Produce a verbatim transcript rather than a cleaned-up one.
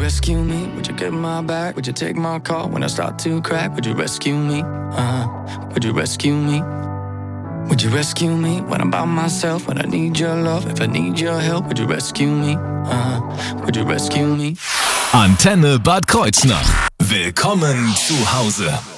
rescue me? Would you get my back? Would you take my call when I start to crack? Would you rescue me? Uh-huh. Would you rescue me? Would you rescue me when I'm by myself? When I need your love, if I need your help, would you rescue me? Uh-huh. Would you rescue me? Antenne Bad Kreuznach. Willkommen zu Hause.